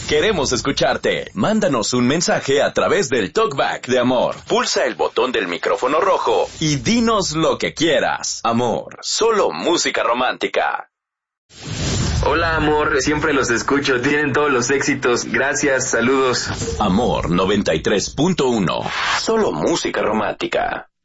Queremos escucharte. Mándanos un mensaje a través del TalkBack de Amor. Pulsa el botón del micrófono rojo y dinos lo que quieras. Amor, solo música romántica. Hola, Amor, siempre los escucho, tienen todos los éxitos. Gracias, saludos. Amor 93.1. Solo música romántica.